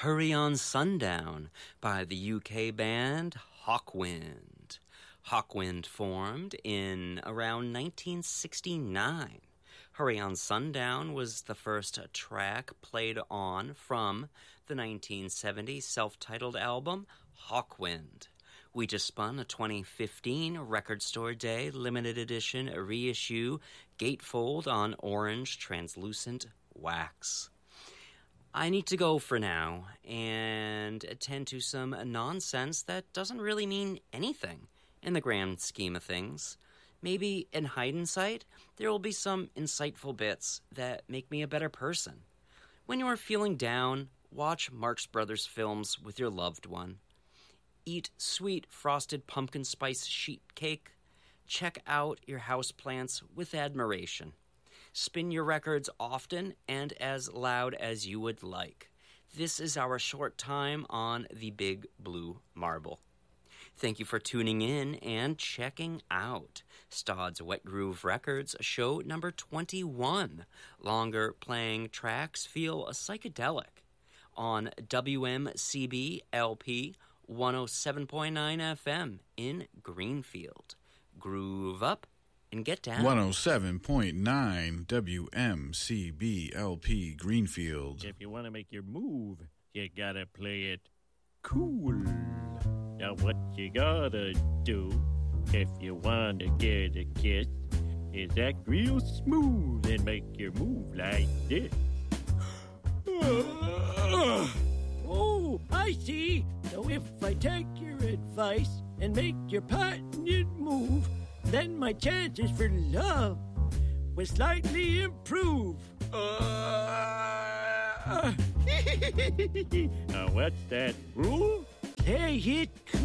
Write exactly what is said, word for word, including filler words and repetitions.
Hurry on Sundown by the U K band Hawkwind. Hawkwind formed in around nineteen sixty-nine. Hurry on Sundown was the first track played on from the nineteen seventy self-titled album Hawkwind. We just spun a twenty fifteen Record Store Day limited edition reissue gatefold on orange translucent wax. I need to go for now and attend to some nonsense that doesn't really mean anything in the grand scheme of things. Maybe in hindsight, there will be some insightful bits that make me a better person. When you are feeling down, watch Marx Brothers films with your loved one. Eat sweet frosted pumpkin spice sheet cake. Check out your houseplants with admiration. Spin your records often and as loud as you would like. This is our short time on the Big Blue Marble. Thank you for tuning in and checking out Stodd's Wet Groove Records, show number twenty-one. Longer playing tracks feel psychedelic on W M C B L P one oh seven point nine F M in Greenfield. Groove up and get down. one oh seven point nine W M C B L P Greenfield. If you want to make your move, you gotta play it cool. Now what you gotta do if you want to get a kiss is act real smooth and make your move like this. Oh, I see. So if I take your advice and make your partner move, then my chances for love will slightly improve. Uh, now what's that rule? Play it